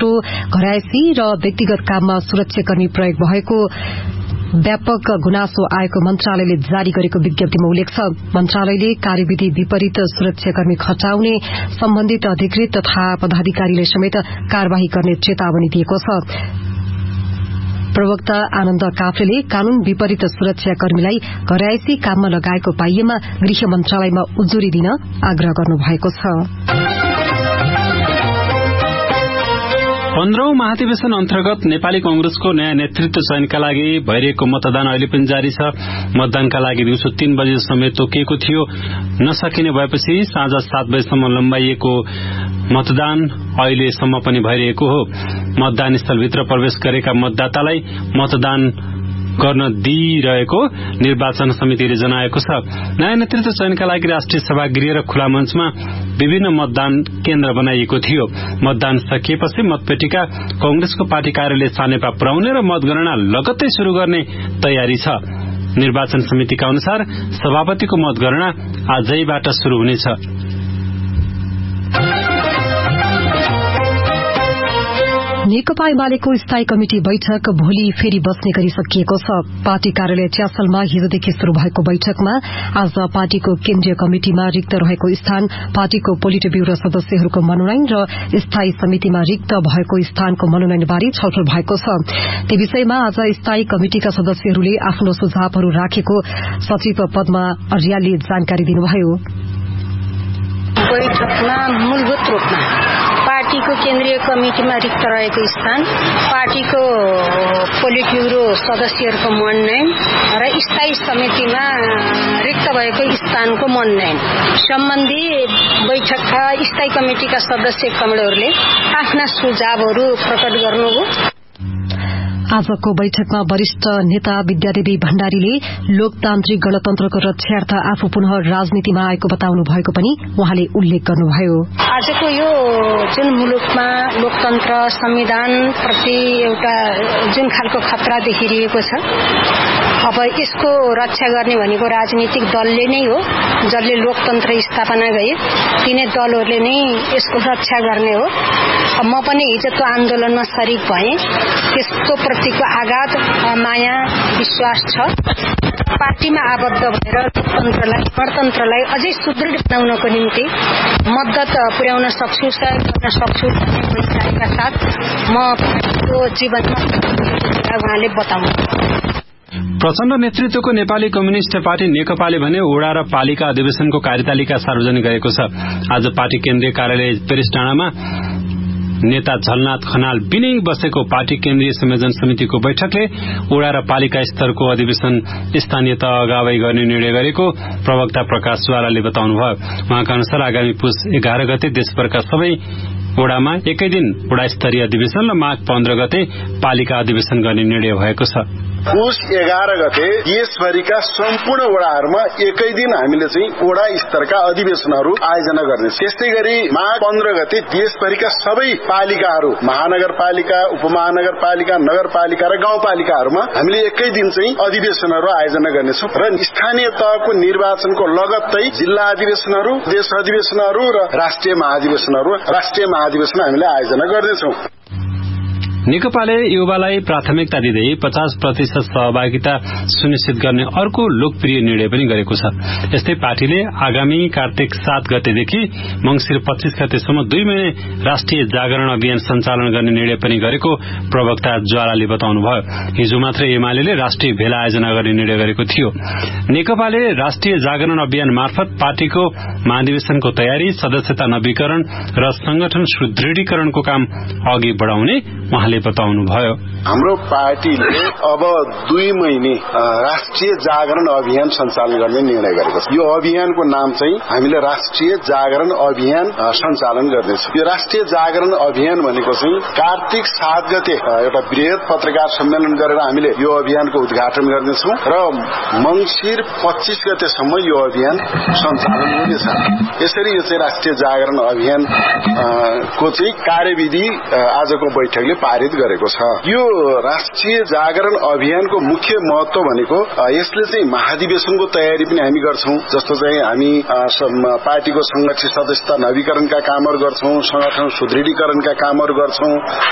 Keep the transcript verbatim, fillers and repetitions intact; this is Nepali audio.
फोटो, घरायसी र व्यक्तिगत काममा सुरक्षाकर्मी प्रयोग भएको व्यापक गुनासो आएको मन्त्रालयले जारी गरेको विज्ञप्तिमा उल्लेख छ। मन्त्रालयले कार्यविधि विपरीत सुरक्षाकर्मी खटाउने सम्बन्धित अधिकृत तथा पदाधिकारीले समेत कार्यवाही गर्ने चेतावनी दिएको छ। प्रवक्ता आनन्द काफ्लेले कानून विपरीत सुरक्षाकर्मीलाई घरायसी काममा लगाएको पाइएमा गृह मन्त्रालयमा उजुरी दिन आग्रह गर्नुभएको छ। पन्ध्रौं महाधिवेशन अन्तर्गत नेपाली कांग्रेसको नयाँ नेतृत्व चयनका लागि भइरहेको मतदान अहिले पनि जारी छ। मतदानका लागि दिउँसो तीन बजेसम्म तोकिएको थियो। नसकिने भएपछि साँझ सात बजेसम्म लम्बाइएको मतदान अहिलेसम्म पनि भइरहेको हो। मतदान स्थलभित्र प्रवेश गरेका मतदातालाई मतदान गर्न दिइरहेको निर्वाचन समितिले जनाएको छ। नयाँ नेतृत्व चयनका लागि राष्ट्रिय सभागृह र खुला मञ्चमा विभिन्न मतदान केन्द्र बनाइएको थियो। मतदान सकिएपछि मतपेटिका कांग्रेसको पार्टी कार्यालय सानेपा पुर्याउने र मतगणना लगत्तै शुरू गर्ने तयारी छ। निर्वाचन समितिका अनुसार सभापतिको मतगणना आजैबाट शुरू हुनेछ। नेकपा एमालेको स्थायी कमिटी बैठक भोलि फेरि बस्ने गरी सकिएको छ। पार्टी कार्यालय च्यासलमा हिजोदेखि शुरू भएको बैठकमा आज पार्टीको केन्द्रीय कमिटिमा रिक्त रहेको स्थान, पार्टीको पोलिट ब्यूरो सदस्यहरूको मनोनयन र स्थायी समितिमा रिक्त भएको स्थानको मनोनयनबारे छलफल भएको छ। त्यो विषयमा आज स्थायी कमिटिका सदस्यहरूले आफ्नो सुझावहरू राखेको सचिव पद्मा अर्यालले जानकारी दिनुभयो। बैठकमा मूलभूत रूपमा पार्टीको केन्द्रीय कमिटिमा रिक्त रहेको स्थान, पार्टीको पोलिट ब्यूरो सदस्यहरूको मनोनयन र स्थायी समितिमा रिक्त भएको स्थानको मनोनयन सम्बन्धी बैठकका स्थायी कमिटिका सदस्य कमरेडहरूले आफ्ना सुझावहरू प्रकट गर्नुभयो। आजको बैठकमा वरिष्ठ नेता विद्यादेवी भण्डारीले लोकतान्त्रिक गणतन्त्रको रक्षार्थ आफू पुनः राजनीतिमा आएको बताउनु भएको पनि उहाँले उल्लेख गर्नुभयो। आजको यो जुन मुलुकमा लोकतन्त्र संविधान प्रति एउटा जुन खालको खतरा देखिरहेको छ, अब यसको रक्षा गर्ने भनेको राजनीतिक दलले नै हो। जसले लोकतन्त्र स्थापना गरे तिनै दलहरूले नै यसको रक्षा गर्ने हो। म पनि हिजोको आन्दोलनमा शरीक भएँ। त्यसको प्रतिको आघात, माया, विश्वास छ। पार्टीमा आबद्ध भएर लोकतन्त्रलाई गणतन्त्रलाई अझै सुदृढ बनाउनको निम्ति मद्दत पुर्याउन सक्छु, सहयोग गर्न सक्छु भन्ने विचारका साथ म पार्टीको जीवनमा उहाँले बताउनु। प्रचण्ड नेतृत्वको नेपाली कम्युनिष्ट पार्टी नेकपाले भने वडा र पालिका अधिवेशनको कार्यतालिका सार्वजनिक गरेको छ। आज पार्टी केन्द्रीय कार्यालय पेरिस डाँडामा नेता झलनाथ खनाल बिनै बसेको पार्टी केन्द्रीय संयोजन समितिको बैठकले वडा र पालिका स्तरको अधिवेशन स्थानीय तह अगावै गर्ने निर्णय गरेको प्रवक्ता प्रकाश ज्वालाले बताउनुभयो। उहाँका अनुसार आगामी पुस एघार गते देशभरका सबै वडामा एकै दिन वडा स्तरीय अधिवेशन र माघ पन्ध्र गते पालिका अधिवेशन गर्ने निर्णय भएको छ। पुस एघार गते देशभरिका सम्पूर्ण वडाहरूमा एकै दिन हामीले चाहिँ वडा स्तरका अधिवेशनहरू आयोजना गर्ने। त्यस्तै गरी माघ पन्ध्र गते देशभरिका सबै पालिकाहरू, महानगरपालिका, उपमहानगरपालिका, नगरपालिका र गाउँपालिकाहरूमा हामीले एकै दिन चाहिँ अधिवेशनहरू आयोजना गर्नेछौँ र स्थानीय तहको निर्वाचनको लगत्तै जिल्ला अधिवेशनहरू, देश अधिवेशनहरू र राष्ट्रिय महाधिवेशनहरू राष्ट्रिय महाधिवेशन हामीले आयोजना गर्नेछौँ। नेकपाले युवालाई प्राथमिकता दिँदै पचास प्रतिशत सहभागिता सुनिश्चित गर्ने अर्को लोकप्रिय निर्णय पनि गरेको छ। यस्तै पार्टीले आगामी कार्तिक सात गतेदेखि मंसिर पच्चीस गतेसम्म दुई महिने राष्ट्रिय जागरण अभियान सञ्चालन गर्ने निर्णय पनि गरेको प्रवक्ता ज्वालाले बताउनुभयो। हिजो मात्र एमाले राष्ट्रिय भेला आयोजना गर्ने निर्णय गरेको थियो। नेकपाले राष्ट्रिय जागरण अभियान मार्फत पार्टीको महाधिवेशनको तयारी, सदस्यता नवीकरण र संगठन सुदृढीकरणको काम अघि बढ़ाउने बताउनुभयो। हाम्रो पार्टीले अब दुई महिने राष्ट्रिय जागरण अभियान सञ्चालन गर्ने निर्णय गरेको छ। यो अभियानको नाम चाहिँ हामीले राष्ट्रिय जागरण अभियान सञ्चालन गर्नेछौँ। यो राष्ट्रिय जागरण अभियान भनेको चाहिँ कार्तिक सात गते एउटा वृहत पत्रकार सम्मेलन गरेर हामीले यो अभियानको उद्घाटन गर्नेछौँ र मंसिर पच्चीस गतेसम्म यो अभियान सञ्चालन हुनेछ। यसरी यो चाहिँ राष्ट्रिय जागरण अभियान को चाहिँ कार्यविधि आजको बैठकले पारित गरेको छ। यो राष्ट्रिय जागरण अभियानको मुख्य महत्व भनेको यसले चाहिँ महाधिवेशनको तयारी पनि हामी गर्छौं। जस्तो चाहिँ हामी पार्टीको संगठित सदस्यता नवीकरणका कामहरू गर्छौं, संगठन सुदृढीकरणका कामहरू गर्छौं,